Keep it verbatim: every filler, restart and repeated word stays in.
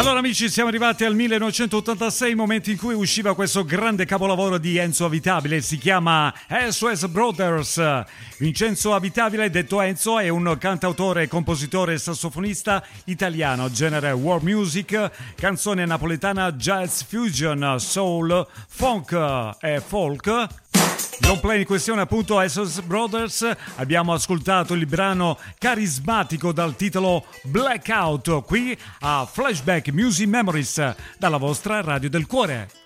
Allora amici, siamo arrivati al millenovecentottantasei, momento in cui usciva questo grande capolavoro di Enzo Avitabile, si chiama S O S Brothers. Vincenzo Avitabile, detto Enzo, è un cantautore, compositore e sassofonista italiano, genere world music, canzone napoletana, jazz, fusion, soul, funk e folk. Long play in questione appunto S O S Brothers. Abbiamo ascoltato il brano carismatico dal titolo Blackout qui a Flashback Music Memories dalla vostra Radio del Cuore.